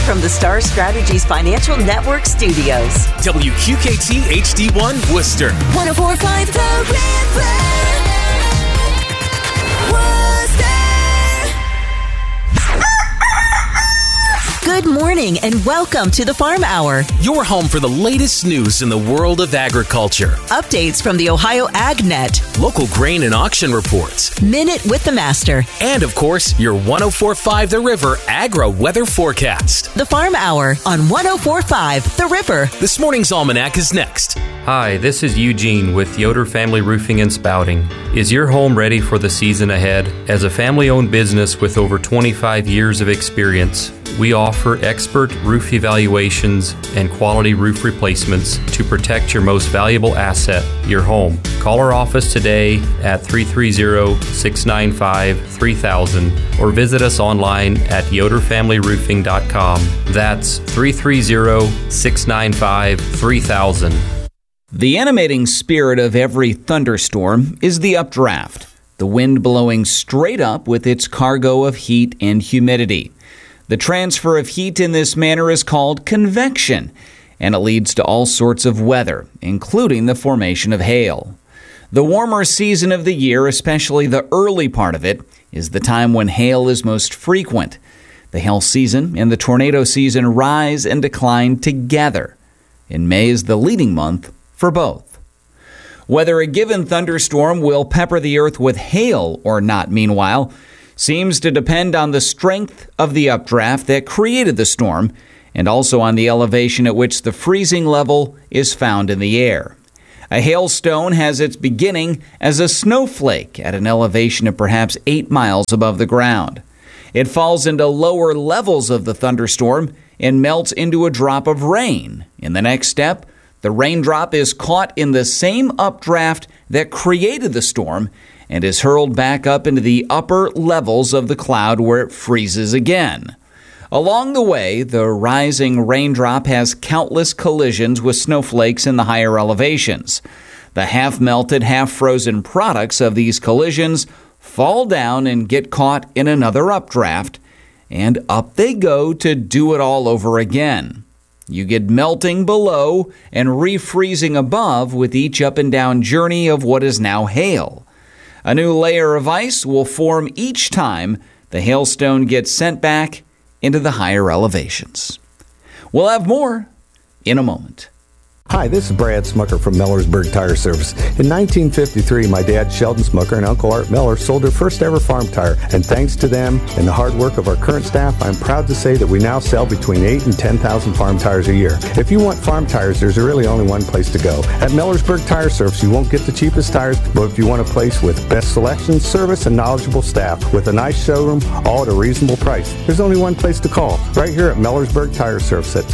from the Star Strategies Financial Network studios. WQKT HD1 Worcester. 104.5 The River. Good morning and welcome to the Farm Hour. Your home for the latest news in the world of agriculture. Updates from the Ohio AgNet. Local grain and auction reports. Minute with the Master. And of course, your 104.5 The River Agro Weather Forecast. The Farm Hour on 104.5 The River. This morning's almanac is next. Hi, this is Eugene with Yoder Family Roofing and Spouting. Is your home ready for the season ahead? As a family-owned business with over 25 years of experience, we offer expert roof evaluations and quality roof replacements to protect your most valuable asset, your home. Call our office today at 330-695-3000 or visit us online at yoderfamilyroofing.com. That's 330-695-3000. The animating spirit of every thunderstorm is the updraft, the wind blowing straight up with its cargo of heat and humidity. The transfer of heat in this manner is called convection, and it leads to all sorts of weather, including the formation of hail. The warmer season of the year, especially the early part of it, is the time when hail is most frequent. The hail season and the tornado season rise and decline together, and May is the leading month for both. Whether a given thunderstorm will pepper the earth with hail or not, meanwhile, seems to depend on the strength of the updraft that created the storm and also on the elevation at which the freezing level is found in the air. A hailstone has its beginning as a snowflake at an elevation of perhaps 8 miles above the ground. It falls into lower levels of the thunderstorm and melts into a drop of rain. In the next step, the raindrop is caught in the same updraft that created the storm and is hurled back up into the upper levels of the cloud where it freezes again. Along the way, the rising raindrop has countless collisions with snowflakes in the higher elevations. The half-melted, half-frozen products of these collisions fall down and get caught in another updraft, and up they go to do it all over again. You get melting below and refreezing above with each up and down journey of what is now hail. A new layer of ice will form each time the hailstone gets sent back into the higher elevations. We'll have more in a moment. Hi, this is Brad Smucker from Millersburg Tire Service. In 1953, my dad, Sheldon Smucker, and Uncle Art Miller sold their first ever farm tire. And thanks to them and the hard work of our current staff, I'm proud to say that we now sell between 8,000 and 10,000 farm tires a year. If you want farm tires, there's really only one place to go. At Millersburg Tire Service, you won't get the cheapest tires, but if you want a place with best selection, service, and knowledgeable staff with a nice showroom, all at a reasonable price, there's only one place to call. Right here at Millersburg Tire Service at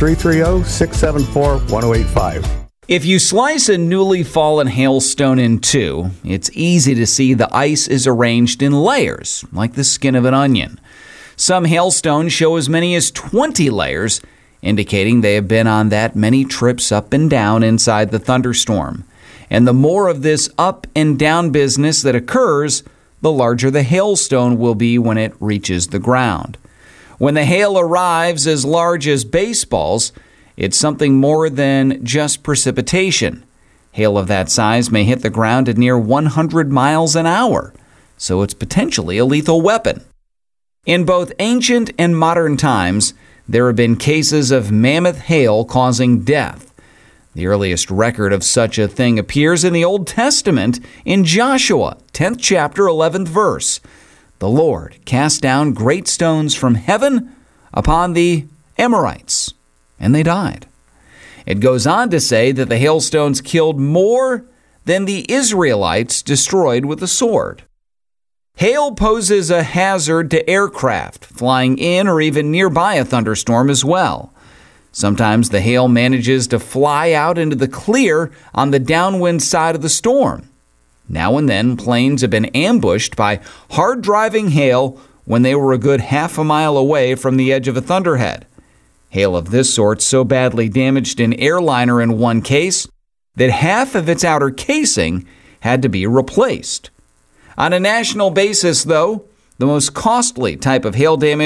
330-674-1085. If you slice a newly fallen hailstone in two, it's easy to see the ice is arranged in layers, like the skin of an onion. Some hailstones show as many as 20 layers, indicating they have been on that many trips up and down inside the thunderstorm. And the more of this up and down business that occurs, the larger the hailstone will be when it reaches the ground. When the hail arrives as large as baseballs, it's something more than just precipitation. Hail of that size may hit the ground at near 100 miles an hour, so it's potentially a lethal weapon. In both ancient and modern times, there have been cases of mammoth hail causing death. The earliest record of such a thing appears in the Old Testament in Joshua, 10th chapter, 11th verse. The Lord cast down great stones from heaven upon the Amorites, and they died. It goes on to say that the hailstones killed more than the Israelites destroyed with the sword. Hail poses a hazard to aircraft flying in or even nearby a thunderstorm as well. Sometimes the hail manages to fly out into the clear on the downwind side of the storm. Now and then, planes have been ambushed by hard-driving hail when they were a good half a mile away from the edge of a thunderhead. Hail of this sort so badly damaged an airliner in one case that half of its outer casing had to be replaced. On a national basis, though, the most costly type of hail damage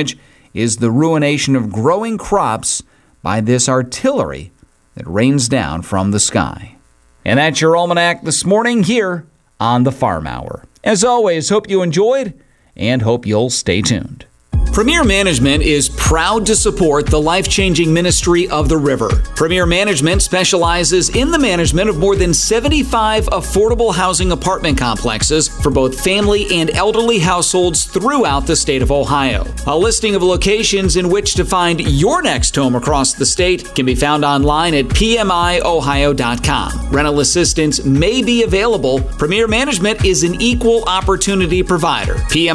is the ruination of growing crops by this artillery that rains down from the sky. And that's your Almanac this morning here on the Farm Hour. As always, hope you enjoyed and hope you'll stay tuned. Premier Management is proud to support the life-changing ministry of the river. Premier Management specializes in the management of more than 75 affordable housing apartment complexes for both family and elderly households throughout the state of Ohio. A listing of locations in which to find your next home across the state can be found online at pmiohio.com. Rental assistance may be available. Premier Management is an equal opportunity provider.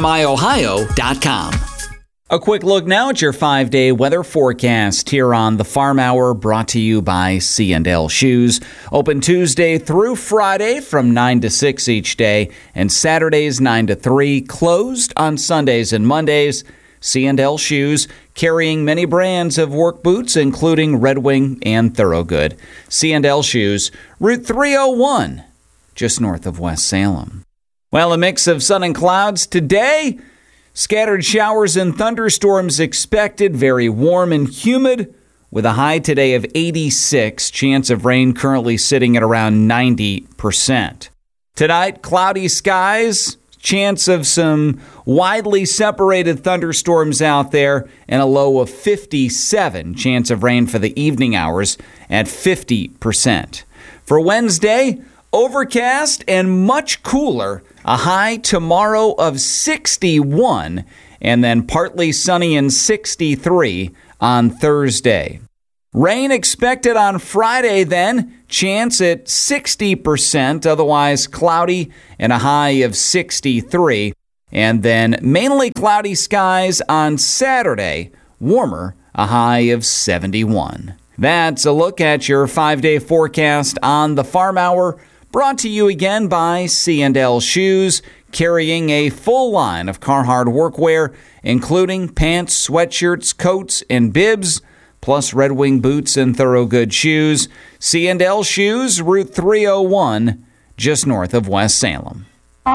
pmiohio.com. A quick look now at your 5-day weather forecast here on the Farm Hour, brought to you by C&L Shoes. Open Tuesday through Friday from 9 to 6 each day, and Saturdays 9 to 3. Closed on Sundays and Mondays. C&L Shoes, carrying many brands of work boots, including Red Wing and Thorogood. C&L Shoes, Route 301, just north of West Salem. Well, a mix of sun and clouds today. Scattered showers and thunderstorms expected, very warm and humid, with a high today of 86, chance of rain currently sitting at around 90%. Tonight, cloudy skies, chance of some widely separated thunderstorms out there, and a low of 57, chance of rain for the evening hours at 50%. For Wednesday, overcast and much cooler. A high tomorrow of 61, and then partly sunny and 63 on Thursday. Rain expected on Friday then, chance at 60%, otherwise cloudy, and a high of 63. And then mainly cloudy skies on Saturday, warmer, a high of 71. That's a look at your 5-day forecast on the Farm Hour. Brought to you again by C&L Shoes, carrying a full line of Carhartt workwear, including pants, sweatshirts, coats, and bibs, plus Red Wing boots and Thorogood shoes. C&L Shoes, Route 301, just north of West Salem.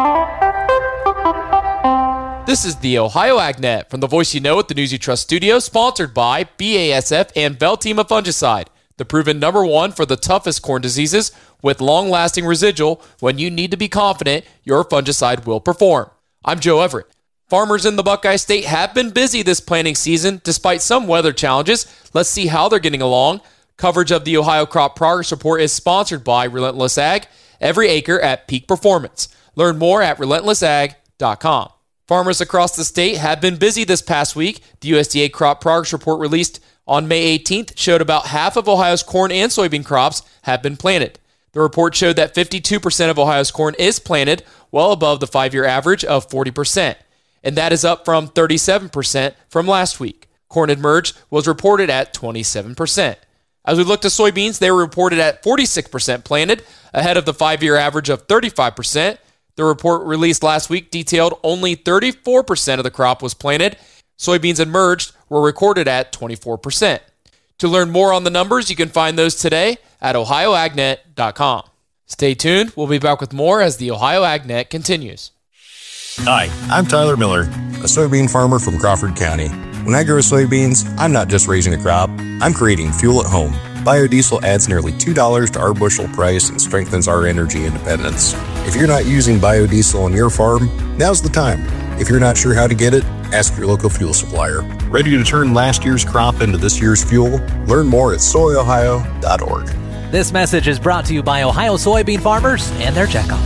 This is the Ohio AgNet from the Voice You Know at the News You Trust studio, sponsored by BASF and Veltima Fungicide, the proven #1 for the toughest corn diseases with long-lasting residual when you need to be confident your fungicide will perform. I'm Joe Everett. Farmers in the Buckeye State have been busy this planting season despite some weather challenges. Let's see how they're getting along. Coverage of the Ohio Crop Progress Report is sponsored by Relentless Ag, every acre at peak performance. Learn more at relentlessag.com. Farmers across the state have been busy this past week. The USDA Crop Progress Report released on May 18th showed about half of Ohio's corn and soybean crops have been planted. The report showed that 52% of Ohio's corn is planted, well above the 5-year average of 40%, and that is up from 37% from last week. Corn emerged was reported at 27%. As we look to soybeans, they were reported at 46% planted, ahead of the 5-year average of 35%. The report released last week detailed only 34% of the crop was planted. Soybeans emerged were recorded at 24%. To learn more on the numbers, you can find those today at ohioagnet.com. Stay tuned. We'll be back with more as the Ohio AgNet continues. Hi, I'm Tyler Miller, a soybean farmer from Crawford County. When I grow soybeans, I'm not just raising a crop, I'm creating fuel at home. Biodiesel adds nearly $2 to our bushel price and strengthens our energy independence. If you're not using biodiesel on your farm, now's the time. If you're not sure how to get it, ask your local fuel supplier. Ready to turn last year's crop into this year's fuel? Learn more at soyohio.org. This message is brought to you by Ohio soybean farmers and their checkoff.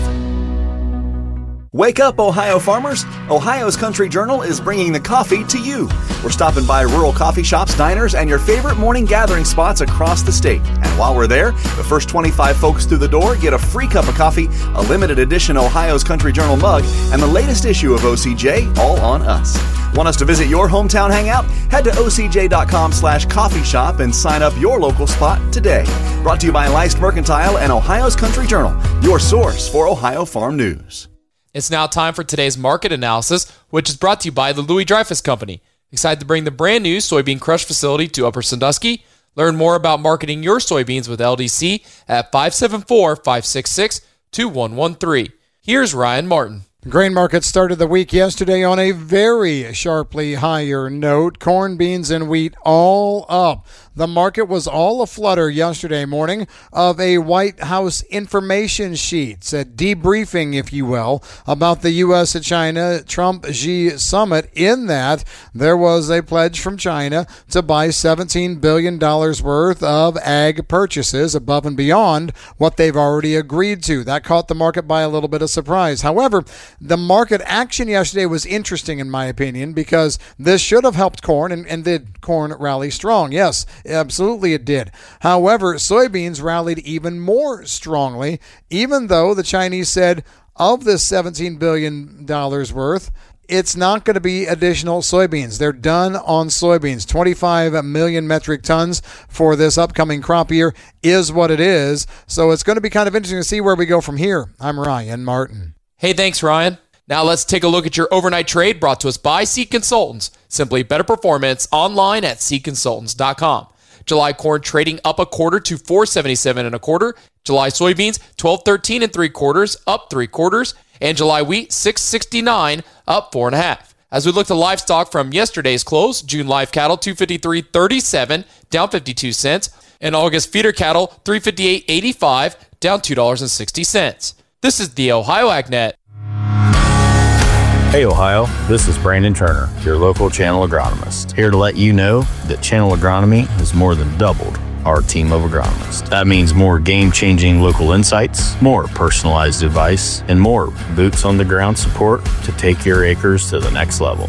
Wake up, Ohio farmers! Ohio's Country Journal is bringing the coffee to you. We're stopping by rural coffee shops, diners, and your favorite morning gathering spots across the state. And while we're there, the first 25 folks through the door get a free cup of coffee, a limited edition Ohio's Country Journal mug, and the latest issue of OCJ, all on us. Want us to visit your hometown hangout? Head to ocj.com/coffee shop and sign up your local spot today. Brought to you by Leist Mercantile and Ohio's Country Journal, your source for Ohio farm news. It's now time for today's market analysis, which is brought to you by the Louis Dreyfus Company. Excited to bring the brand new soybean crush facility to Upper Sandusky? Learn more about marketing your soybeans with LDC at 574-566-2113. Here's Ryan Martin. Grain markets started the week yesterday on a very sharply higher note. Corn, beans, and wheat all up. The market was all aflutter yesterday morning of a White House information sheet, a debriefing, if you will, about the U.S. and China Trump-Xi summit. In that, there was a pledge from China to buy $17 billion worth of ag purchases above and beyond what they've already agreed to. That caught the market by a little bit of surprise. However, the market action yesterday was interesting, in my opinion, because this should have helped corn, and did corn rally strong? Yes. Absolutely it did. However, soybeans rallied even more strongly, even though the Chinese said of this $17 billion worth, it's not going to be additional soybeans. They're done on soybeans. 25 million metric tons for this upcoming crop year is what it is. So it's going to be kind of interesting to see where we go from here. I'm Ryan Martin. Hey, thanks, Ryan. Now let's take a look at your overnight trade brought to us by Seed Consultants. Simply better performance online at seedconsultants.com. July corn trading up a quarter to $4.77 1/4. July soybeans $12.13 3/4, up 3/4, and July wheat $6.69, up 4 1/2. As we look to livestock from yesterday's close, June live cattle $253.37, down 52 cents, and August feeder cattle $358.85, down $2.60. This is the Ohio AgNet. Hey Ohio, this is Brandon Turner, your local Channel agronomist, here to let you know that Channel Agronomy has more than doubled our team of agronomists. That means more game-changing local insights, more personalized advice, and more boots-on-the-ground support to take your acres to the next level.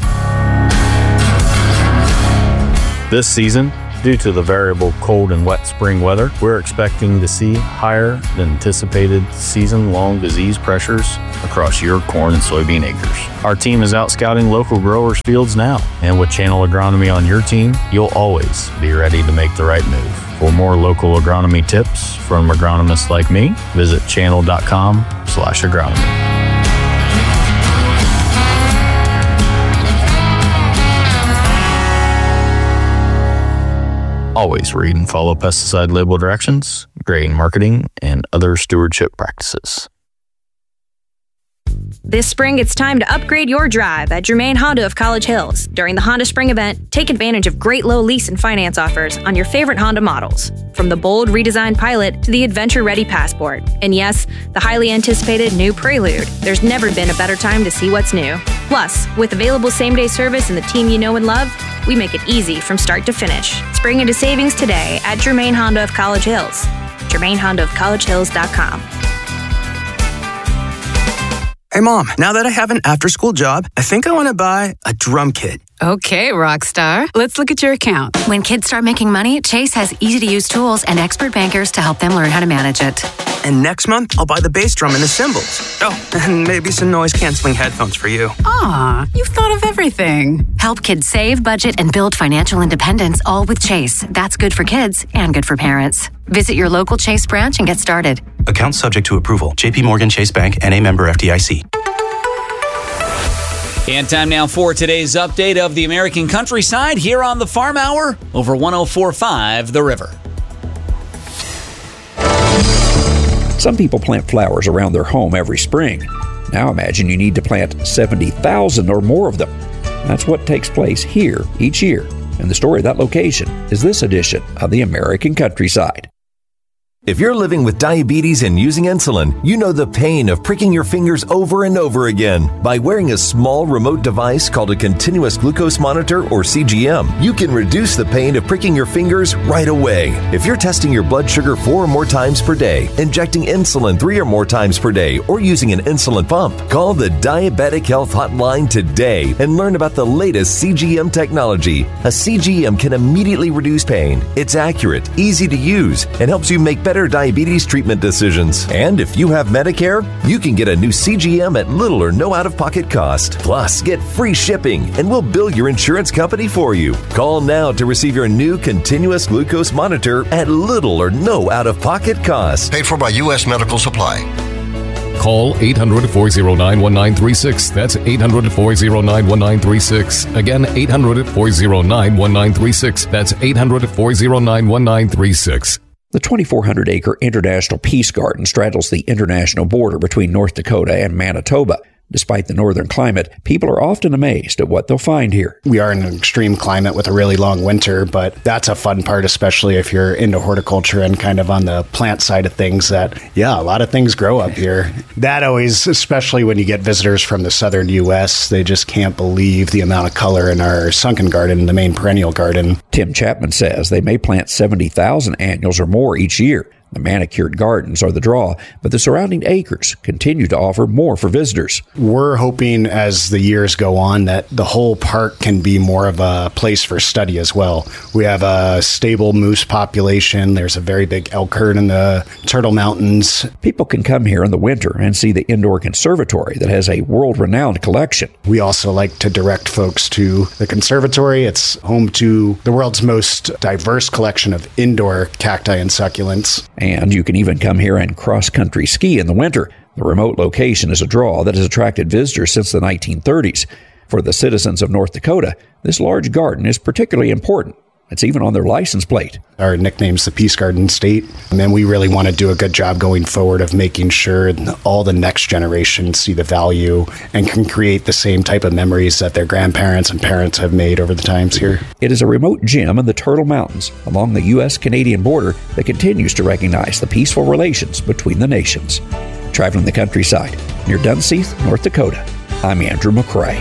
This season, due to the variable cold and wet spring weather, we're expecting to see higher than anticipated season-long disease pressures across your corn and soybean acres. Our team is out scouting local growers' fields now, and with Channel Agronomy on your team, you'll always be ready to make the right move. For more local agronomy tips from agronomists like me, visit channel.com/agronomy. Always read and follow pesticide label directions, grain marketing, and other stewardship practices. This spring, it's time to upgrade your drive at Germain Honda of College Hills. During the Honda Spring event, take advantage of great low lease and finance offers on your favorite Honda models. From the bold redesigned Pilot to the adventure-ready Passport. And yes, the highly anticipated new Prelude. There's never been a better time to see what's new. Plus, with available same-day service and the team you know and love, we make it easy from start to finish. Spring into savings today at Germain Honda of College Hills. GermainHondaofCollegeHills.com. Hey, Mom, now that I have an after-school job, I think I want to buy a drum kit. Okay, Rockstar. Let's look at your account. When kids start making money, Chase has easy-to-use tools and expert bankers to help them learn how to manage it. And next month, I'll buy the bass drum and the cymbals. Oh, and maybe some noise-canceling headphones for you. Aw, you've thought of everything. Help kids save, budget, and build financial independence, all with Chase. That's good for kids and good for parents. Visit your local Chase branch and get started. Account subject to approval. J.P. Morgan Chase Bank, N.A. member FDIC. And time now for today's update of the American countryside here on the Farm Hour over 104.5 The River. Some people plant flowers around their home every spring. Now imagine you need to plant 70,000 or more of them. That's what takes place here each year. And the story of that location is this edition of the American Countryside. If you're living with diabetes and using insulin, you know the pain of pricking your fingers over and over again. By wearing a small remote device called a continuous glucose monitor, or CGM, you can reduce the pain of pricking your fingers right away. If you're testing your blood sugar 4 or more times per day, injecting insulin 3 or more times per day, or using an insulin pump, call the Diabetic Health Hotline today and learn about the latest CGM technology. A CGM can immediately reduce pain. It's accurate, easy to use, and helps you make better diabetes treatment decisions. And if you have Medicare, you can get a new CGM at little or no out-of-pocket cost. Plus, get free shipping, and we'll bill your insurance company for you. Call now to receive your new continuous glucose monitor at little or no out-of-pocket cost. Paid for by U.S. Medical Supply. Call 800-409-1936. That's 800-409-1936. Again, 800-409-1936. That's 800-409-1936. The 2,400-acre International Peace Garden straddles the international border between North Dakota and Manitoba. Despite the northern climate, people are often amazed at what they'll find here. We are in an extreme climate with a really long winter, but that's a fun part, especially if you're into horticulture and kind of on the plant side of things, that, yeah, a lot of things grow up here. That always, especially when you get visitors from the southern U.S., they just can't believe the amount of color in our sunken garden, the main perennial garden. Tim Chapman says they may plant 70,000 annuals or more each year. The manicured gardens are the draw, but the surrounding acres continue to offer more for visitors. We're hoping as the years go on that the whole park can be more of a place for study as well. We have a stable moose population. There's a very big elk herd in the Turtle Mountains. People can come here in the winter and see the indoor conservatory that has a world-renowned collection. We also like to direct folks to the conservatory. It's home to the world's most diverse collection of indoor cacti and succulents. And you can even come here and cross-country ski in the winter. The remote location is a draw that has attracted visitors since the 1930s. For the citizens of North Dakota, this large garden is particularly important. It's even on their license plate. Our nickname's the Peace Garden State, and we really want to do a good job going forward of making sure all the next generation see the value and can create the same type of memories that their grandparents and parents have made over the times here. It is a remote gem in the Turtle Mountains along the U.S.-Canadian border that continues to recognize the peaceful relations between the nations. Traveling the countryside near Dunseith, North Dakota, I'm Andrew McCrae.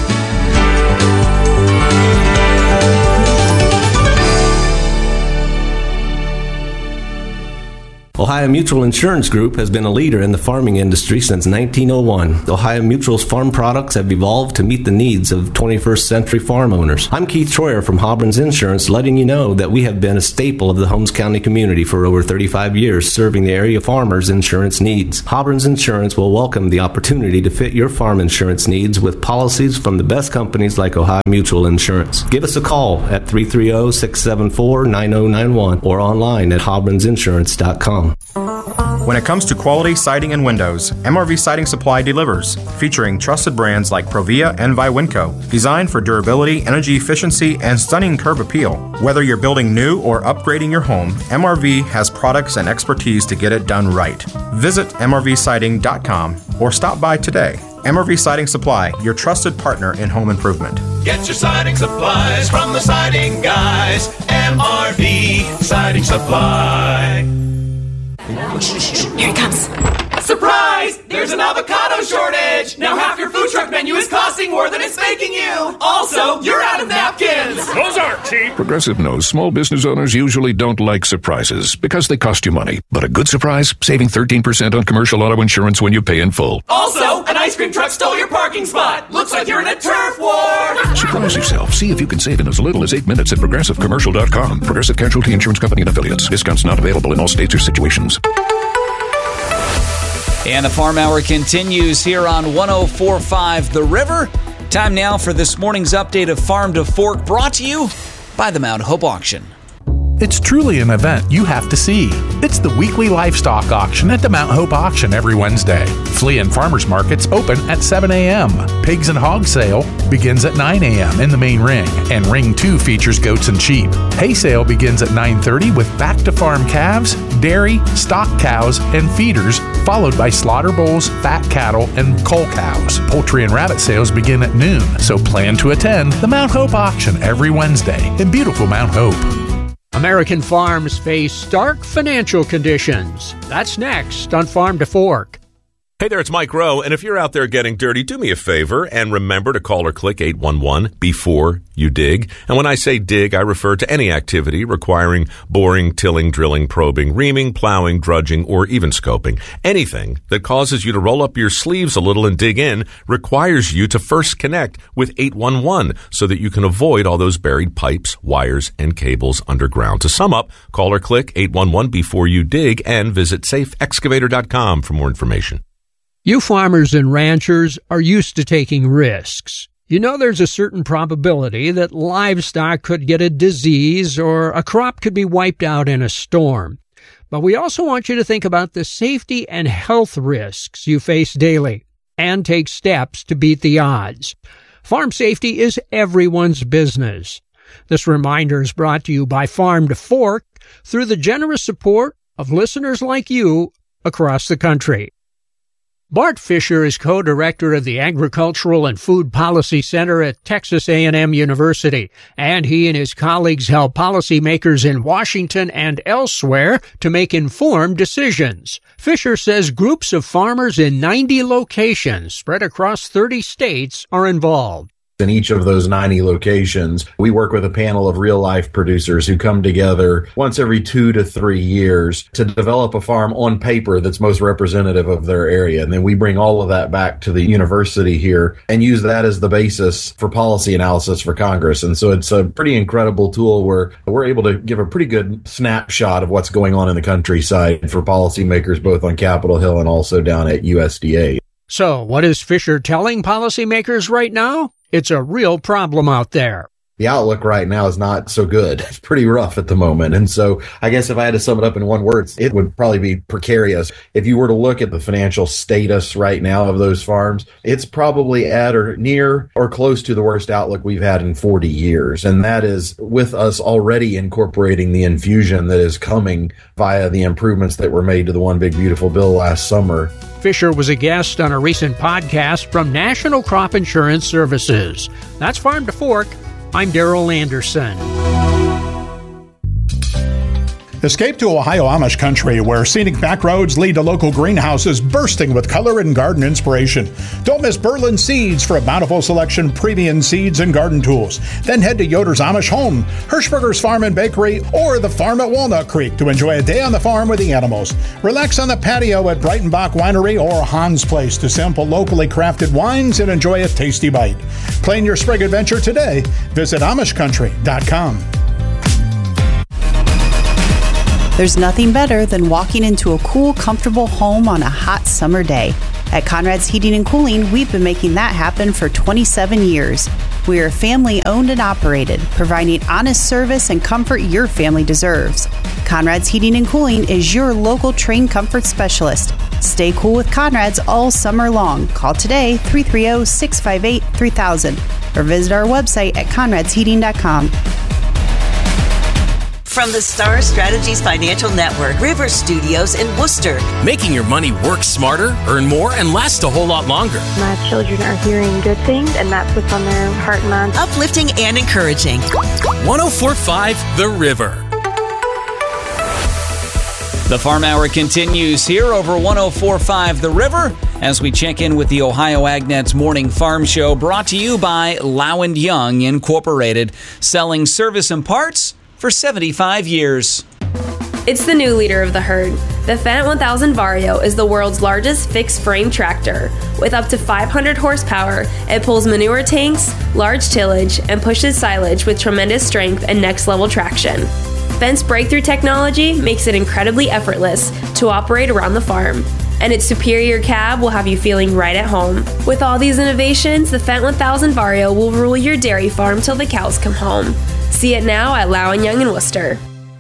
Ohio Mutual Insurance Group has been a leader in the farming industry since 1901. Ohio Mutual's farm products have evolved to meet the needs of 21st century farm owners. I'm Keith Troyer from Hobbrins Insurance, letting you know that we have been a staple of the Holmes County community for over 35 years, serving the area farmers' insurance needs. Hobbrins Insurance will welcome the opportunity to fit your farm insurance needs with policies from the best companies like Ohio Mutual Insurance. Give us a call at 330-674-9091 or online at hobbrinsinsurance.com. When it comes to quality siding and windows, MRV Siding Supply delivers, featuring trusted brands like Provia and Viwinco, designed for durability, energy efficiency, and stunning curb appeal. Whether you're building new or upgrading your home, MRV has products and expertise to get it done right. Visit MRVsiding.com or stop by today. MRV Siding Supply, your trusted partner in home improvement. Get your siding supplies from the siding guys. MRV Siding Supply. Here it comes. Surprise! There's an avocado shortage! Now half your food truck menu is costing more than it's making you! Also, you're out of napkins! Those aren't cheap! Progressive knows small business owners usually don't like surprises because they cost you money. But a good surprise? Saving 13% on commercial auto insurance when you pay in full. Also, an ice cream truck stole your parking spot! Looks like you're in a turf war! Surprise yourself. See if you can save in as little as 8 minutes at ProgressiveCommercial.com. Progressive Casualty Insurance Company and Affiliates. Discounts not available in all states or situations. And the Farm Hour continues here on 104.5 The River. Time now for this morning's update of Farm to Fork, brought to you by the Mount Hope Auction. It's truly an event you have to see. It's the weekly livestock auction at the Mount Hope Auction every Wednesday. Flea and farmers markets open at 7 a.m. Pigs and hog sale begins at 9 a.m. in the main ring, and Ring 2 features goats and sheep. Hay sale begins at 9:30 with back-to-farm calves, dairy, stock cows, and feeders, followed by slaughter bulls, fat cattle, and cull cows. Poultry and rabbit sales begin at noon, so plan to attend the Mount Hope Auction every Wednesday in beautiful Mount Hope. American farms face stark financial conditions. That's next on Farm to Fork. Hey there, it's Mike Rowe, and if you're out there getting dirty, do me a favor and remember to call or click 811 before you dig. And when I say dig, I refer to any activity requiring boring, tilling, drilling, probing, reaming, plowing, drudging, or even scoping. Anything that causes you to roll up your sleeves a little and dig in requires you to first connect with 811 so that you can avoid all those buried pipes, wires, and cables underground. To sum up, call or click 811 before you dig and visit safeexcavator.com for more information. You farmers and ranchers are used to taking risks. You know there's a certain probability that livestock could get a disease or a crop could be wiped out in a storm. But we also want you to think about the safety and health risks you face daily and take steps to beat the odds. Farm safety is everyone's business. This reminder is brought to you by Farm to Fork through the generous support of listeners like you across the country. Bart Fisher is co-director of the Agricultural and Food Policy Center at Texas A&M University, and he and his colleagues help policymakers in Washington and elsewhere to make informed decisions. Fisher says groups of farmers in 90 locations spread across 30 states are involved. In each of those 90 locations, we work with a panel of real-life producers who come together once every 2 to 3 years to develop a farm on paper that's most representative of their area. And then we bring all of that back to the university here and use that as the basis for policy analysis for Congress. And so it's a pretty incredible tool where we're able to give a pretty good snapshot of what's going on in the countryside for policymakers both on Capitol Hill and also down at USDA. So what is Fisher telling policymakers right now? It's a real problem out there. The outlook right now is not so good. It's pretty rough at the moment. And so I guess if I had to sum it up in one word, it would probably be precarious. If you were to look at the financial status right now of those farms, it's probably at or near or close to the worst outlook we've had in 40 years. And that is with us already incorporating the infusion that is coming via the improvements that were made to the One Big Beautiful Bill last summer. Fisher was a guest on a recent podcast from National Crop Insurance Services. That's Farm to Fork. I'm Darrell Anderson. Escape to Ohio Amish country, where scenic back roads lead to local greenhouses bursting with color and garden inspiration. Don't miss Berlin Seeds for a bountiful selection of premium seeds and garden tools. Then head to Yoder's Amish Home, Hirschberger's Farm and Bakery, or the farm at Walnut Creek to enjoy a day on the farm with the animals. Relax on the patio at Breitenbach Winery or Hans Place to sample locally crafted wines and enjoy a tasty bite. Plan your spring adventure today. Visit AmishCountry.com. There's nothing better than walking into a cool, comfortable home on a hot summer day. At Conrad's Heating and Cooling, we've been making that happen for 27 years. We are family owned and operated, providing honest service and comfort your family deserves. Conrad's Heating and Cooling is your local trained comfort specialist. Stay cool with Conrad's all summer long. Call today, 330-658-3000, or visit our website at conradsheating.com. From the Star Strategies Financial Network, River Studios in Worcester. Making your money work smarter, earn more, and last a whole lot longer. My children are hearing good things, and that's what's on their heart and mind. Uplifting and encouraging. 104.5 The River. The Farm Hour continues here over 104.5 The River as we check in with the Ohio AgNet's Morning Farm Show, brought to you by Low & Young Incorporated, selling service and parts for 75 years. It's the new leader of the herd. The Fendt 1000 Vario is the world's largest fixed-frame tractor. With up to 500 horsepower, it pulls manure tanks, large tillage, and pushes silage with tremendous strength and next-level traction. Fendt's breakthrough technology makes it incredibly effortless to operate around the farm, and its superior cab will have you feeling right at home. With all these innovations, the Fendt 1000 Vario will rule your dairy farm till the cows come home. See it now at Low & Young in Worcester.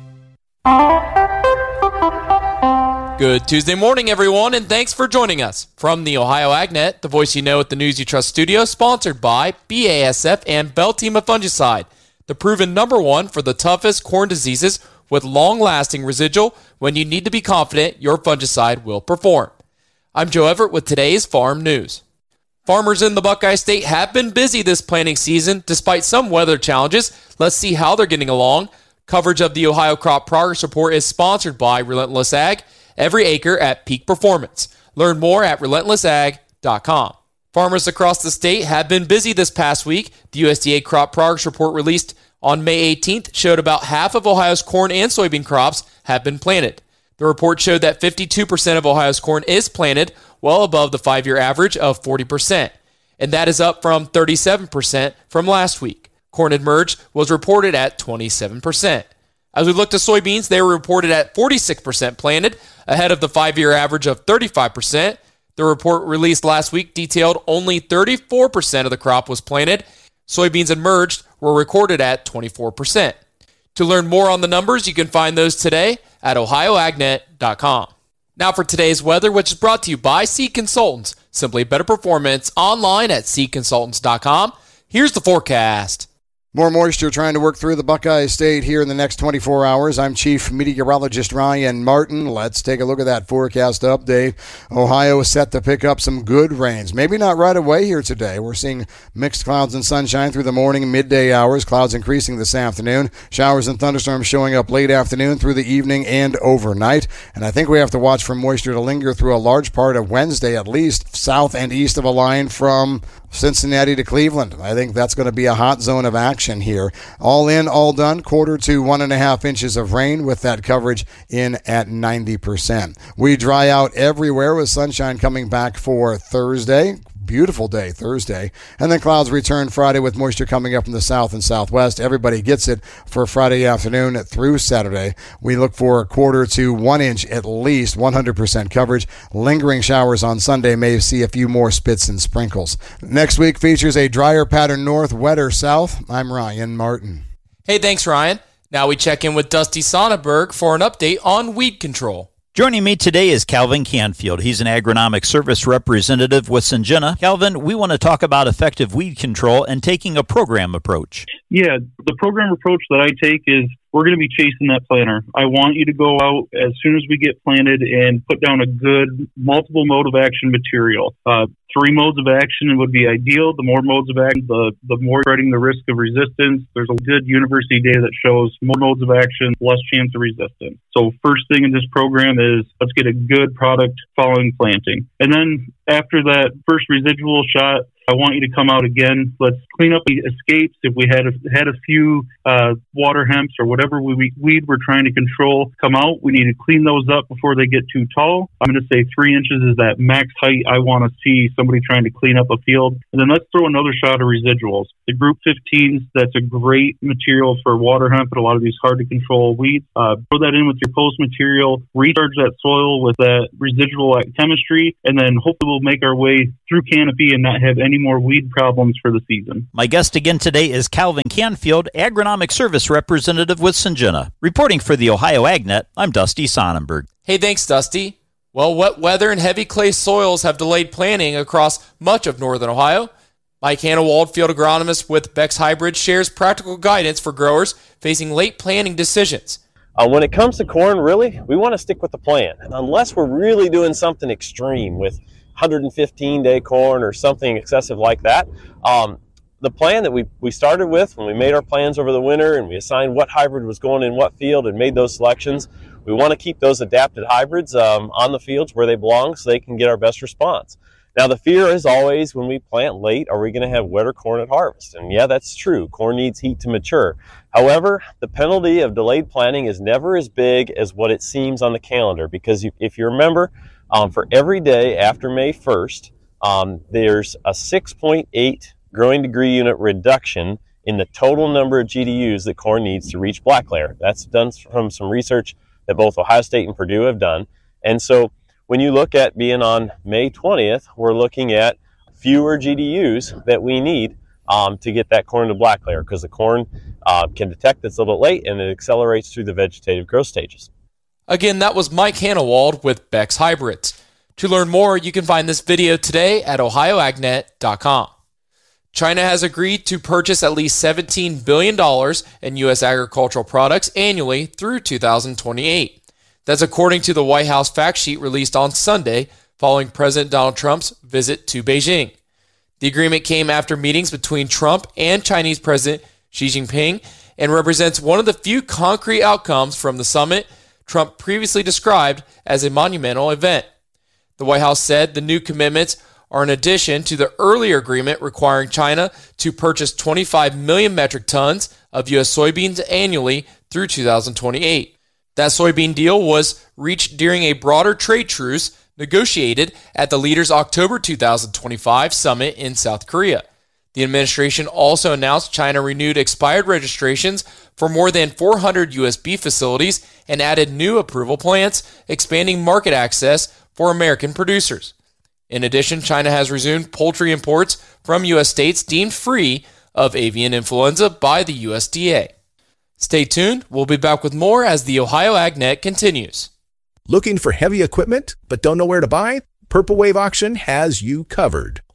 Good Tuesday morning, everyone, and thanks for joining us. From the Ohio AgNet, the voice you know at the News You Trust studio, sponsored by BASF and Beltima Fungicide, the proven #1 for the toughest corn diseases with long-lasting residual when you need to be confident your fungicide will perform. I'm Joe Everett with today's Farm News. Farmers in the Buckeye State have been busy this planting season despite some weather challenges. Let's see how they're getting along. Coverage of the Ohio Crop Progress Report is sponsored by Relentless Ag, every acre at peak performance. Learn more at relentlessag.com. Farmers across the state have been busy this past week. The USDA Crop Progress Report released on May 18th showed about half of Ohio's corn and soybean crops have been planted. The report showed that 52% of Ohio's corn is planted, well above the 5-year average of 40%, and that is up from 37% from last week. Corn and merge was reported at 27%. As we look to soybeans, they were reported at 46% planted, ahead of the 5-year average of 35%. The report released last week detailed only 34% of the crop was planted. Soybeans and merged were recorded at 24%. To learn more on the numbers, you can find those today at ohioagnet.com. Now for today's weather, which is brought to you by Seed Consultants. Simply better performance online at seedconsultants.com. Here's the forecast. More moisture trying to work through the Buckeye State here in the next 24 hours. I'm Chief Meteorologist Ryan Martin. Let's take a look at that forecast update. Ohio is set to pick up some good rains. Maybe not right away here today. We're seeing mixed clouds and sunshine through the morning and midday hours. Clouds increasing this afternoon. Showers and thunderstorms showing up late afternoon through the evening and overnight. And I think we have to watch for moisture to linger through a large part of Wednesday, at least south and east of a line from Cincinnati to Cleveland. I think that's going to be a hot zone of action here. All in, all done, 1/4 to 1.5 inches of rain with that coverage in at 90%. We dry out everywhere with sunshine coming back for Thursday. Beautiful day Thursday. And then clouds return Friday with moisture coming up from the south and southwest. Everybody gets it for Friday afternoon through Saturday. We look for 1/4 to 1 inch at least, 100% coverage. Lingering showers on Sunday, may see a few more spits and sprinkles. Next week features a drier pattern north, wetter south. I'm Ryan Martin. Hey, thanks, Ryan. Now we check in with Dusty Sonnenberg for an update on weed control. Joining me today is Calvin Canfield. He's an agronomic service representative with Syngenta. Calvin, we want to talk about effective weed control and taking a program approach. Yeah, the program approach that I take is we're going to be chasing that planter. I want you to go out as soon as we get planted and put down a good multiple mode of action material. 3 modes of action would be ideal. The more modes of action, the more spreading the risk of resistance. There's a good university data that shows more modes of action, less chance of resistance. So first thing in this program is let's get a good product following planting. And then after that first residual shot, I want you to come out again. Let's clean up the escapes. If we had a few water hemps or whatever weed we're trying to control come out, we need to clean those up before they get too tall. I'm going to say 3 inches is that max height I want to see somebody trying to clean up a field. And then let's throw another shot of residuals. The Group 15s, that's a great material for water hemp and a lot of these hard to control weeds. Throw that in with your post material, recharge that soil with that residual chemistry, and then hopefully we'll make our way through canopy and not have any more weed problems for the season. My guest again today is Calvin Canfield, agronomic service representative with Syngenta. Reporting for the Ohio AgNet, I'm Dusty Sonnenberg. Hey, thanks, Dusty. Well, wet weather and heavy clay soils have delayed planting across much of northern Ohio. Mike Hannawald, field agronomist with Beck's Hybrid, shares practical guidance for growers facing late planting decisions. When it comes to corn, really, we want to stick with the plan. Unless we're really doing something extreme with 115-day corn or something excessive like that. The plan that we started with when we made our plans over the winter and we assigned what hybrid was going in what field and made those selections, we want to keep those adapted hybrids on the fields where they belong so they can get our best response. Now, the fear is always when we plant late, are we going to have wetter corn at harvest? And yeah, that's true. Corn needs heat to mature. However, the penalty of delayed planting is never as big as what it seems on the calendar because if you remember, for every day after May 1st, there's a 6.8 growing degree unit reduction in the total number of GDUs that corn needs to reach black layer. That's done from some research that both Ohio State and Purdue have done. And so when you look at being on May 20th, we're looking at fewer GDUs that we need to get that corn to black layer because the corn can detect it's a little bit late and it accelerates through the vegetative growth stages. Again, that was Mike Hannawald with Beck's Hybrids. To learn more, you can find this video today at ohioagnet.com. China has agreed to purchase at least $17 billion in U.S. agricultural products annually through 2028. That's according to the White House fact sheet released on Sunday following President Donald Trump's visit to Beijing. The agreement came after meetings between Trump and Chinese President Xi Jinping and represents one of the few concrete outcomes from the summit Trump previously described as a monumental event. The White House said the new commitments are in addition to the earlier agreement requiring China to purchase 25 million metric tons of U.S. soybeans annually through 2028. That soybean deal was reached during a broader trade truce negotiated at the leaders' October 2025 summit in South Korea. The administration also announced China renewed expired registrations for more than 400 U.S. beef facilities and added new approval plants, expanding market access for American producers. In addition, China has resumed poultry imports from U.S. states deemed free of avian influenza by the USDA. Stay tuned. We'll be back with more as the Ohio AgNet continues. Looking for heavy equipment but don't know where to buy? Purple Wave Auction has you covered.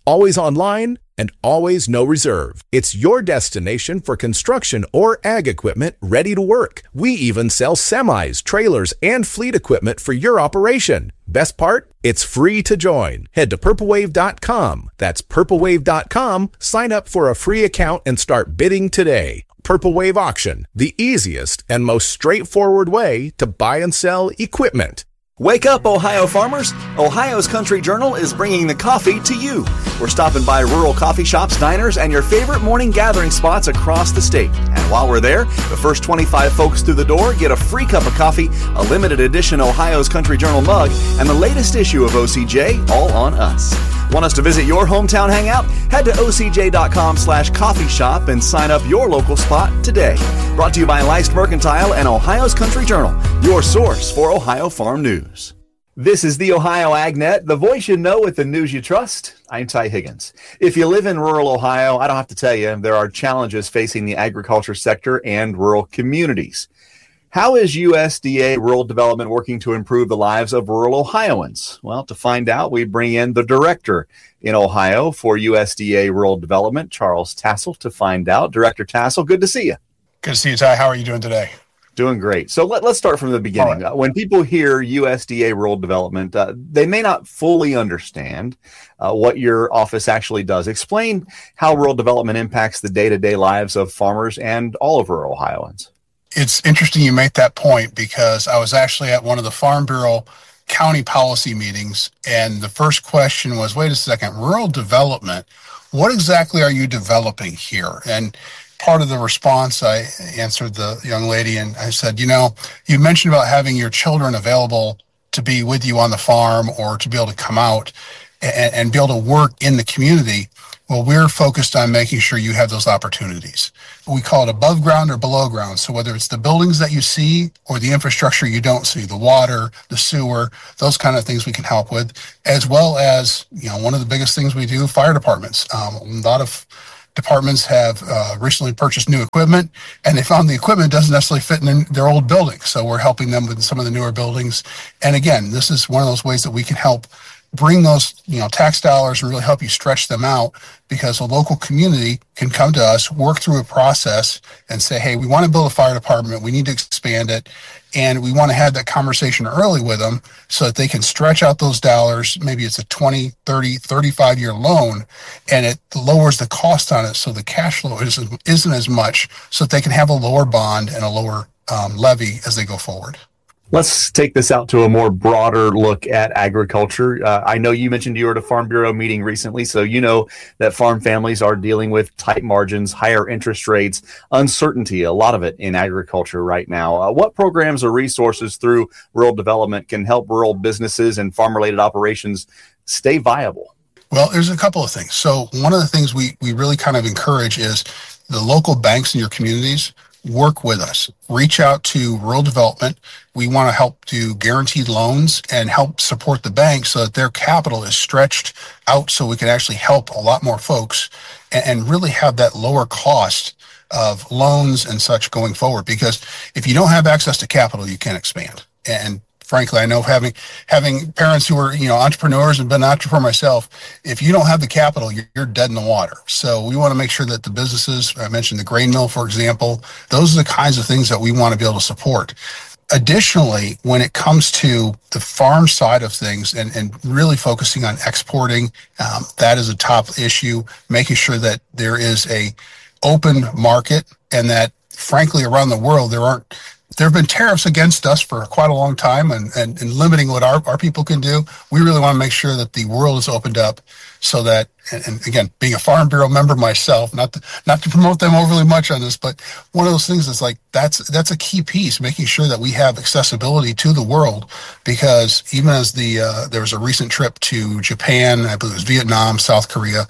always online, and always no reserve. It's your destination for construction or ag equipment ready to work. We even sell semis, trailers, and fleet equipment for your operation. Best part? It's free to join. Head to purplewave.com. That's purplewave.com. Sign up for a free account and start bidding today. Purple Wave Auction, the easiest and most straightforward way to buy and sell equipment. Wake up, Ohio farmers! Ohio's Country Journal is bringing the coffee to you. We're stopping by rural coffee shops, diners, and your favorite morning gathering spots across the state. And while we're there, the first 25 folks through the door get a free cup of coffee, a limited edition Ohio's Country Journal mug, and the latest issue of OCJ, all on us. Want us to visit your hometown hangout? Head to ocj.com/coffee shop and sign up your local spot today. Brought to you by Leist Mercantile and Ohio's Country Journal, your source for Ohio farm news. This is the Ohio AgNet, the voice you know with the news you trust. I'm Ty Higgins. If you live in rural Ohio, I don't have to tell you, there are challenges facing the agriculture sector and rural communities. How is USDA Rural Development working to improve the lives of rural Ohioans? Well, to find out, we bring in the director in Ohio for USDA Rural Development, Charles Tassel, to find out. Director Tassel, good to see you. Good to see you, Ty. How are you doing today? Doing great. So let's start from the beginning. Right. When people hear USDA Rural Development, they may not fully understand what your office actually does. Explain how rural development impacts the day-to-day lives of farmers and all of rural Ohioans. It's interesting you make that point because I was actually at one of the Farm Bureau county policy meetings, and the first question was, wait a second, rural development, what exactly are you developing here? And part of the response, I answered the young lady and I said, you mentioned about having your children available to be with you on the farm or to be able to come out and be able to work in the community. Well, we're focused on making sure you have those opportunities. We call it above ground or below ground. So whether it's the buildings that you see or the infrastructure you don't see, the water, the sewer, those kind of things we can help with, as well as, one of the biggest things we do, fire departments. A lot of departments have recently purchased new equipment, and they found the equipment doesn't necessarily fit in their old buildings. So we're helping them with some of the newer buildings. And again, this is one of those ways that we can help bring those, tax dollars and really help you stretch them out, because a local community can come to us, work through a process and say, hey, we want to build a fire department. We need to expand it. And we want to have that conversation early with them so that they can stretch out those dollars. Maybe it's a 20, 30, 35-year loan, and it lowers the cost on it. So the cash flow isn't as much, so that they can have a lower bond and a lower levy as they go forward. Let's take this out to a more broader look at agriculture. I know you mentioned you were at a Farm Bureau meeting recently, so you know that farm families are dealing with tight margins, higher interest rates, uncertainty, a lot of it in agriculture right now. What programs or resources through rural development can help rural businesses and farm-related operations stay viable? Well, there's a couple of things. So one of the things we really kind of encourage is the local banks in your communities work with us. Reach out to rural development. We want to help do guaranteed loans and help support the bank so that their capital is stretched out so we can actually help a lot more folks and really have that lower cost of loans and such going forward. Because if you don't have access to capital, you can't expand. And frankly, I know having parents who are, entrepreneurs and been an entrepreneur myself, if you don't have the capital, you're dead in the water. So we want to make sure that the businesses, I mentioned the grain mill, for example, those are the kinds of things that we want to be able to support. Additionally, when it comes to the farm side of things and really focusing on exporting, that is a top issue, making sure that there is a open market and that, frankly, around the world, there have been tariffs against us for quite a long time and limiting what our people can do. We really want to make sure that the world is opened up so that, and again, being a Farm Bureau member myself, not to promote them overly much on this, but one of those things is like, that's a key piece, making sure that we have accessibility to the world, because even as there was a recent trip to Japan, I believe it was Vietnam, South Korea,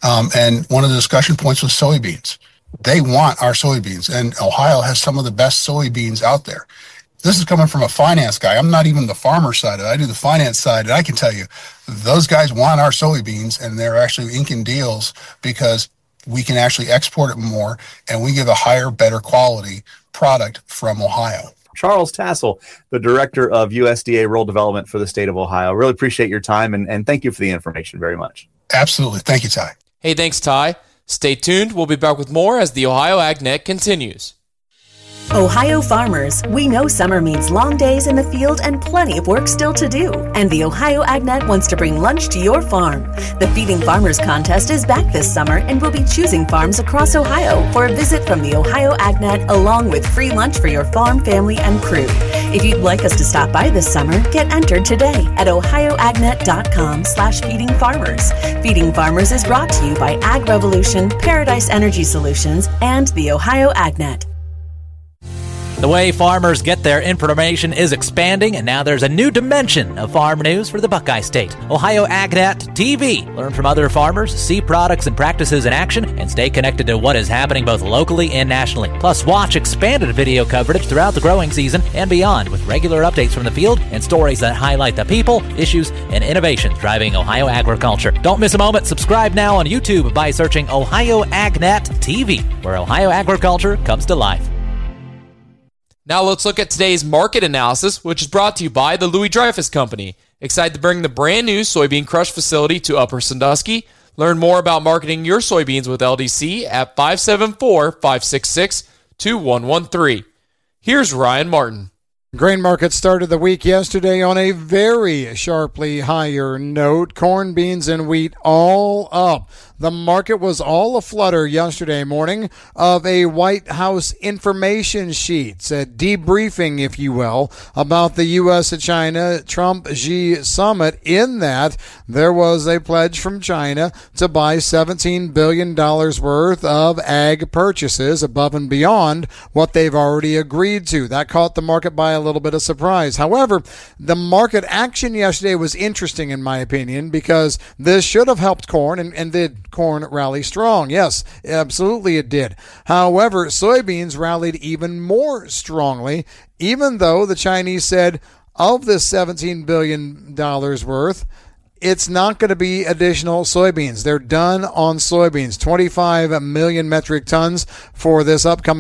and one of the discussion points was soybeans. They want our soybeans, and Ohio has some of the best soybeans out there. This is coming from a finance guy. I'm not even the farmer side of it. I do the finance side, and I can tell you, those guys want our soybeans, and they're actually inking deals because we can actually export it more, and we give a higher, better quality product from Ohio. Charles Tassel, the Director of USDA Rural Development for the state of Ohio. Really appreciate your time, and thank you for the information very much. Absolutely. Thank you, Ty. Hey, thanks, Ty. Stay tuned. We'll be back with more as the Ohio AgNet continues. Ohio farmers, we know summer means long days in the field and plenty of work still to do. And the Ohio AgNet wants to bring lunch to your farm. The Feeding Farmers contest is back this summer, and we'll be choosing farms across Ohio for a visit from the Ohio AgNet, along with free lunch for your farm, family, and crew. If you'd like us to stop by this summer, get entered today at ohioagnet.com/feedingfarmers. Feeding Farmers is brought to you by Ag Revolution, Paradise Energy Solutions, and the Ohio AgNet. The way farmers get their information is expanding, and now there's a new dimension of farm news for the Buckeye State. Ohio AgNet TV. Learn from other farmers, see products and practices in action, and stay connected to what is happening both locally and nationally. Plus, watch expanded video coverage throughout the growing season and beyond, with regular updates from the field and stories that highlight the people, issues, and innovations driving Ohio agriculture. Don't miss a moment. Subscribe now on YouTube by searching Ohio AgNet TV, where Ohio agriculture comes to life. Now let's look at today's market analysis, which is brought to you by the Louis Dreyfus Company. Excited to bring the brand new soybean crush facility to Upper Sandusky? Learn more about marketing your soybeans with LDC at 574-566-2113. Here's Ryan Martin. Grain market started the week yesterday on a very sharply higher note. Corn, beans, and wheat all up. The market was all aflutter yesterday morning of a White House information sheet, a debriefing, if you will, about the U.S.-China Trump-Xi summit. In that, there was a pledge from China to buy $17 billion worth of ag purchases above and beyond what they've already agreed to. That caught the market by a little bit of surprise. However, the market action yesterday was interesting, in my opinion, because this should have helped corn, and did corn rally strong? Yes, absolutely it did. However, soybeans rallied even more strongly, even though the Chinese said of this $17 billion worth, it's not going to be additional soybeans. They're done on soybeans. 25 million metric tons for this upcoming